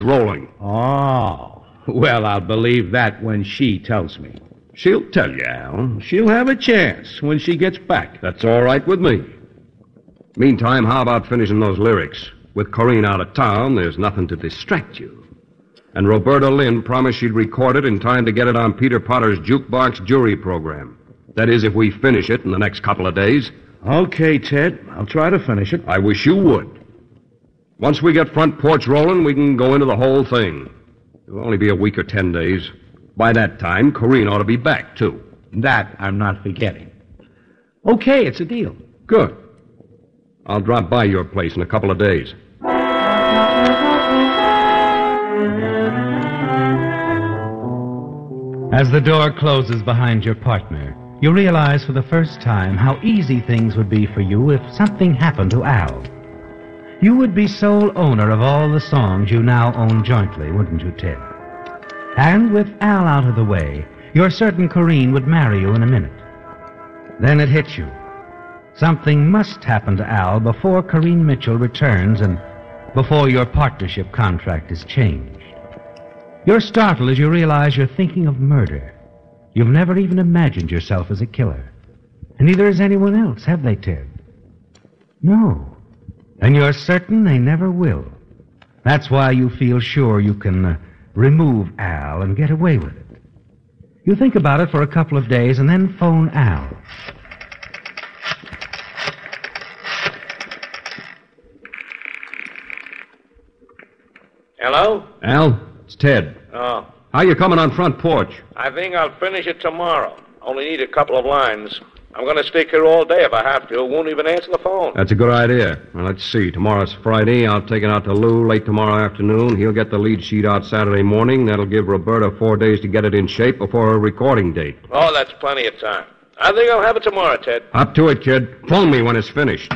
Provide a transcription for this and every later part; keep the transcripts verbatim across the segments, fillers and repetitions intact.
rolling. Oh, well, I'll believe that when she tells me. She'll tell you, Al. She'll have a chance when she gets back. That's all right with me. Meantime, how about finishing those lyrics? With Corrine out of town, there's nothing to distract you. And Roberta Lynn promised she'd record it in time to get it on Peter Potter's jukebox jury program. That is, if we finish it in the next couple of days. Okay, Ted. I'll try to finish it. I wish you would. Once we get Front Porch rolling, we can go into the whole thing. It'll only be a week or ten days. By that time, Corrine ought to be back, too. That I'm not forgetting. Okay, it's a deal. Good. I'll drop by your place in a couple of days. As the door closes behind your partner, you realize for the first time how easy things would be for you if something happened to Al. You would be sole owner of all the songs you now own jointly, wouldn't you, Ted? And with Al out of the way, you're certain Corrine would marry you in a minute. Then it hits you. Something must happen to Al before Corrine Mitchell returns and before your partnership contract is changed. You're startled as you realize you're thinking of murder. You've never even imagined yourself as a killer. And neither has anyone else, have they, Ted? No. And you're certain they never will. That's why you feel sure you can uh, remove Al and get away with it. You think about it for a couple of days and then phone Al. Hello? Al, it's Ted. Oh. How you coming on Front Porch? I think I'll finish it tomorrow. Only need a couple of lines. I'm going to stick here all day if I have to. Won't even answer the phone. That's a good idea. Well, let's see. Tomorrow's Friday. I'll take it out to Lou late tomorrow afternoon. He'll get the lead sheet out Saturday morning. That'll give Roberta four days to get it in shape before her recording date. Oh, that's plenty of time. I think I'll have it tomorrow, Ted. Up to it, kid. Phone me when it's finished.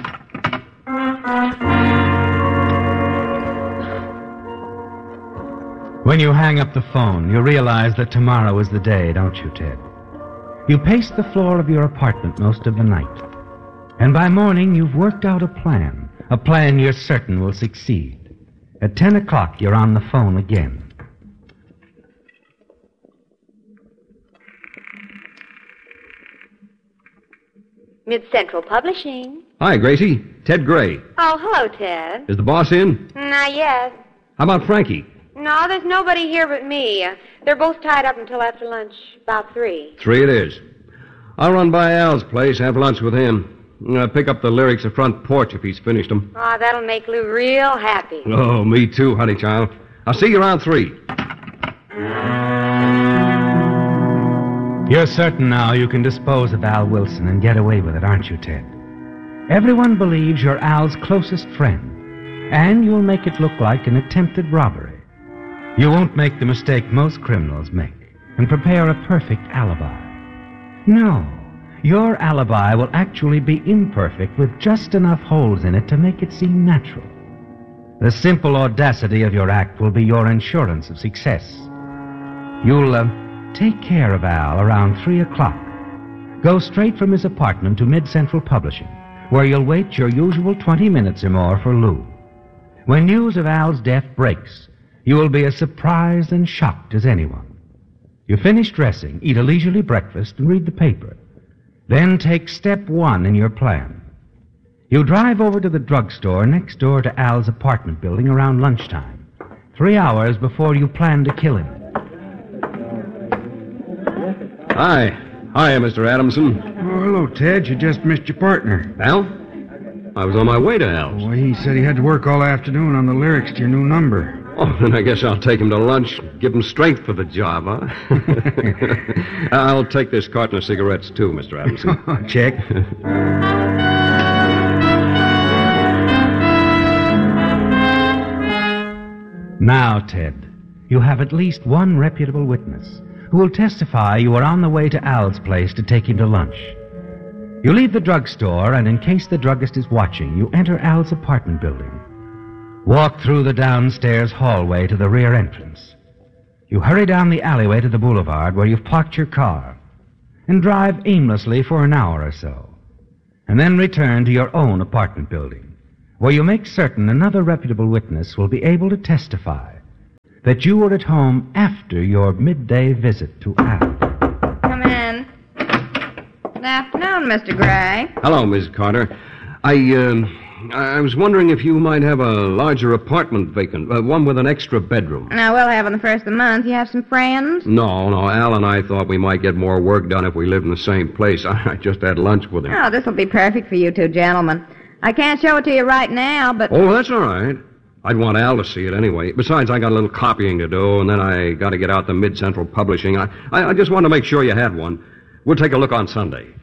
When you hang up the phone, you realize that tomorrow is the day, don't you, Ted? You pace the floor of your apartment most of the night. And by morning, you've worked out a plan. A plan you're certain will succeed. At ten o'clock, you're on the phone again. Mid-Central Publishing. Hi, Gracie. Ted Gray. Oh, hello, Ted. Is the boss in? Not yet. How about Frankie? No, there's nobody here but me. Uh, they're both tied up until after lunch, about three. Three it is. I'll run by Al's place, have lunch with him. Uh, pick up the lyrics of Front Porch if he's finished them. Oh, that'll make Lou real happy. Oh, me too, honey child. I'll see you around three. You're certain now you can dispose of Al Wilson and get away with it, aren't you, Ted? Everyone believes you're Al's closest friend, and you'll make it look like an attempted robbery. You won't make the mistake most criminals make and prepare a perfect alibi. No, your alibi will actually be imperfect with just enough holes in it to make it seem natural. The simple audacity of your act will be your insurance of success. You'll uh, take care of Al around three o'clock. Go straight from his apartment to Mid-Central Publishing, where you'll wait your usual twenty minutes or more for Lou. When news of Al's death breaks, you will be as surprised and shocked as anyone. You finish dressing, eat a leisurely breakfast, and read the paper. Then take step one in your plan. You drive over to the drugstore next door to Al's apartment building around lunchtime, three hours before you plan to kill him. Hi. Hi, Mister Adamson. Oh, hello, Ted. You just missed your partner. Al? I was on my way to Al's. Well, he said he had to work all afternoon on the lyrics to your new number. Oh, then I guess I'll take him to lunch, give him strength for the job, huh? I'll take this carton of cigarettes, too, Mister Adamson. Check. Now, Ted, you have at least one reputable witness who will testify you were on the way to Al's place to take him to lunch. You leave the drugstore, and in case the druggist is watching, you enter Al's apartment building. Walk through the downstairs hallway to the rear entrance. You hurry down the alleyway to the boulevard where you've parked your car and drive aimlessly for an hour or so, and then return to your own apartment building, where you make certain another reputable witness will be able to testify that you were at home after your midday visit to Al. Come in. Good afternoon, Mister Gray. Hello, Miss Carter. I, um... I was wondering if you might have a larger apartment vacant, uh, one with an extra bedroom. Now, we'll have on the first of the month. You have some friends? No, no. Al and I thought we might get more work done if we lived in the same place. I just had lunch with him. Oh, this will be perfect for you two gentlemen. I can't show it to you right now, but... Oh, that's all right. I'd want Al to see it anyway. Besides, I got a little copying to do, and then I got to get out the Mid-Central Publishing. I, I, I just wanted to make sure you had one. We'll take a look on Sunday.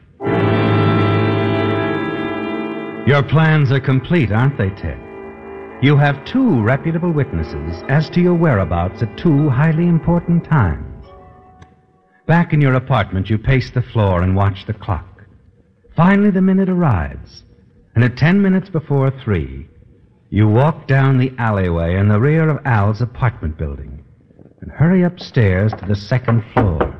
Your plans are complete, aren't they, Ted? You have two reputable witnesses as to your whereabouts at two highly important times. Back in your apartment, you pace the floor and watch the clock. Finally, the minute arrives, and at ten minutes before three, you walk down the alleyway in the rear of Al's apartment building and hurry upstairs to the second floor.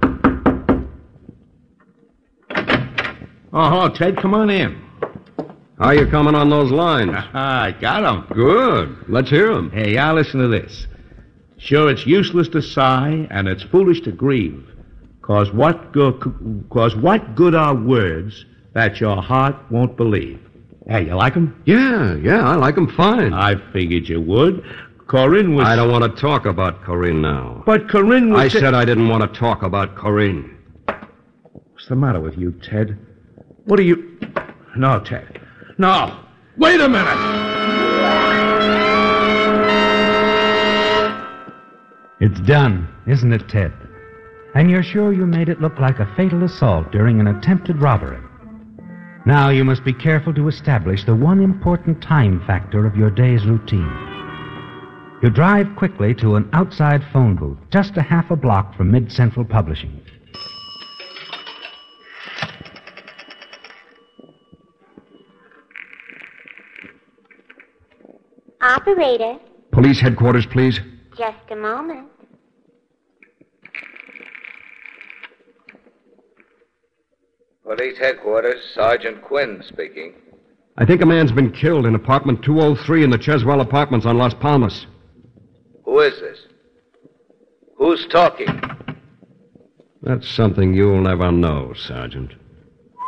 Oh, hello, Ted. Come on in. How you coming on those lines? I got 'em. Good. Let's hear 'em. Hey, I'll listen to this. Sure, it's useless to sigh, and it's foolish to grieve. Cause what, go- cause what good are words that your heart won't believe? Hey, you like 'em? Yeah, yeah, I like 'em fine. I figured you would. Corinne was... I don't want to talk about Corinne now. But Corinne was... I said I didn't want to talk about Corinne. What's the matter with you, Ted? What are you... No, Ted. No. Wait a minute. It's done, isn't it, Ted? And you're sure you made it look like a fatal assault during an attempted robbery. Now you must be careful to establish the one important time factor of your day's routine. You drive quickly to an outside phone booth, just a half a block from Mid-Central Publishing. Operator, Police headquarters, please. just a moment. Police headquarters, Sergeant Quinn speaking. I think a man's been killed in apartment two oh three in the Cheswell Apartments on Las Palmas. Who is this? Who's talking? That's something you'll never know, Sergeant.